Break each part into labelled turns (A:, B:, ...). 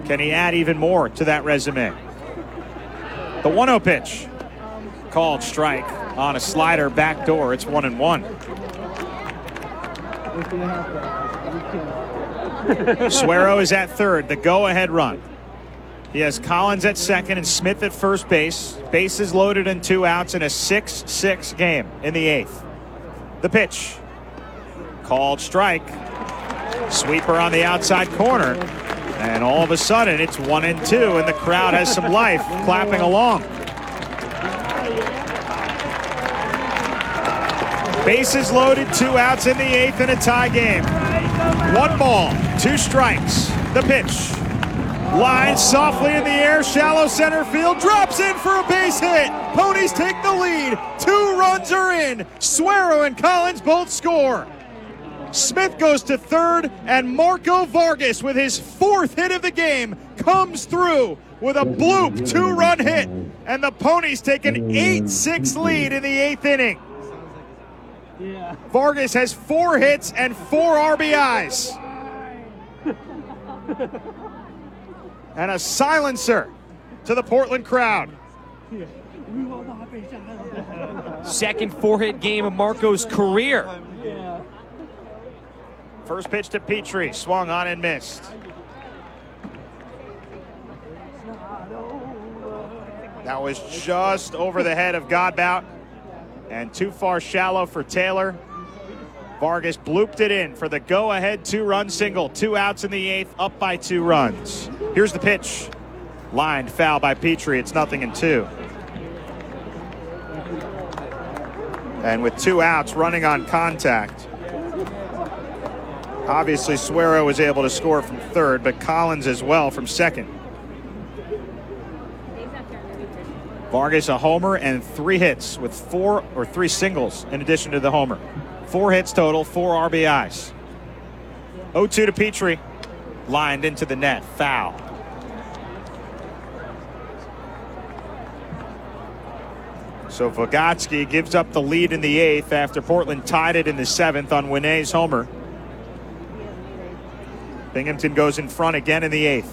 A: Can he add even more to that resume? The 1-0 pitch. Called strike on a slider backdoor. It's 1-1. Suero is at third, the go-ahead run. He has Collins at second and Smith at first base. Bases loaded and 2 outs in a 6-6 game in the 8th. The pitch. Called strike. Sweeper on the outside corner. And all of a sudden, it's 1-2, and the crowd has some life clapping along. Bases loaded, 2 outs in the 8th in a tie game. 1 ball, 2 strikes. The pitch. Line softly in the air, shallow center field, drops in for a base hit. Ponies take the lead. 2 runs are in. Suero and Collins both score. Smith goes to third, and Marco Vargas, with his 4th hit of the game, comes through with a bloop 2-run hit. And the Ponies take an 8-6 lead in the 8th inning. Vargas has 4 hits and 4 RBIs. And a silencer to the Portland crowd.
B: Second 4-hit game of Marco's career.
A: First pitch to Petrie, swung on and missed. That was just over the head of Godbout and too far shallow for Taylor. Vargas blooped it in for the go-ahead 2-run single. 2 outs in the 8th, up by 2 runs. Here's the pitch. Lined foul by Petrie. It's 0-2. And with 2 outs, running on contact. Obviously, Suero was able to score from third, but Collins as well from second. Vargas a homer and 3 hits with 3 singles in addition to the homer. 4 hits total, 4 RBIs. 0-2 to Petrie. Lined into the net. Foul. So Vygotsky gives up the lead in the 8th after Portland tied it in the 7th on Winne's homer. Binghamton goes in front again in the 8th.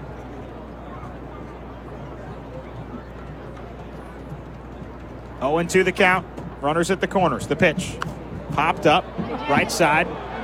A: Oh, 0-2 the count. Runners at the corners. The pitch. Popped up. Right side.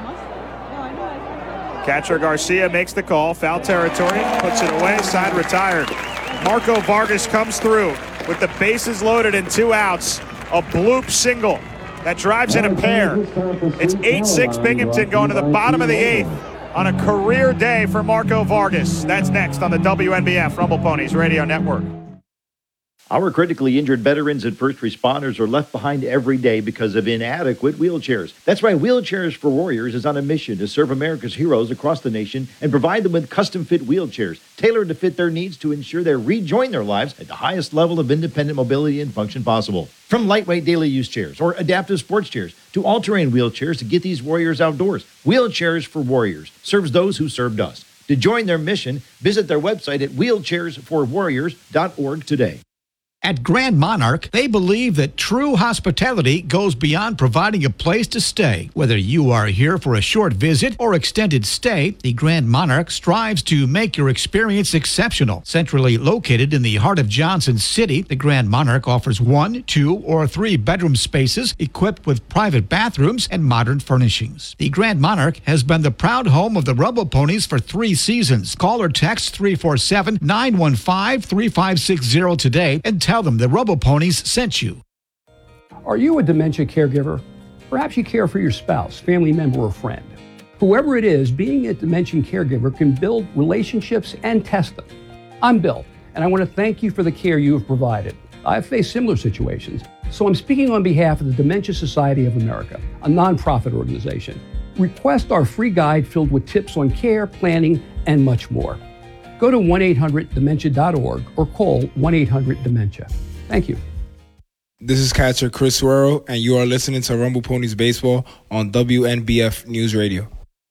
A: Catcher Garcia makes the call. Foul territory. Puts it away. Side retired. Marco Vargas comes through with the bases loaded and 2 outs. A bloop single that drives in a pair. It's 8-6 Binghamton going to the bottom of the 8th on a career day for Marco Vargas. That's next on the WNBF Rumble Ponies Radio Network.
C: Our critically injured veterans and first responders are left behind every day because of inadequate wheelchairs. That's why Wheelchairs for Warriors is on a mission to serve America's heroes across the nation and provide them with custom-fit wheelchairs tailored to fit their needs to ensure they rejoin their lives at the highest level of independent mobility and function possible. From lightweight daily use chairs or adaptive sports chairs to all-terrain wheelchairs to get these warriors outdoors, Wheelchairs for Warriors serves those who served us. To join their mission, visit their website at wheelchairsforwarriors.org today.
D: At Grand Monarch, they believe that true hospitality goes beyond providing a place to stay. Whether you are here for a short visit or extended stay, the Grand Monarch strives to make your experience exceptional. Centrally located in the heart of Johnson City, the Grand Monarch offers 1, 2, or 3 bedroom spaces equipped with private bathrooms and modern furnishings. The Grand Monarch has been the proud home of the Rumble Ponies for 3 seasons. Call or text 347-915-3560 today and tell them the Rumble Ponies sent you.
E: Are you a dementia caregiver? Perhaps you care for your spouse, family member, or friend. Whoever it is, being a dementia caregiver can build relationships and test them. I'm Bill, and I want to thank you for the care you have provided. I've faced similar situations, so I'm speaking on behalf of the Dementia Society of America, a nonprofit organization. Request our free guide filled with tips on care, planning, and much more. Go to 1-800-DEMENTIA.org or call 1-800-DEMENTIA. Thank you.
F: This is catcher Chris Suero, and you are listening to Rumble Ponies Baseball on WNBF News Radio.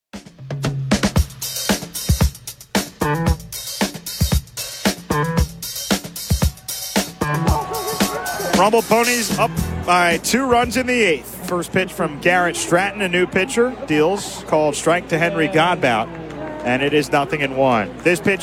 A: Rumble Ponies up by 2 runs in the 8th. First pitch from Garrett Stratton, a new pitcher. Deals called strike to Henry Godbout, and it is 0-1. This pitch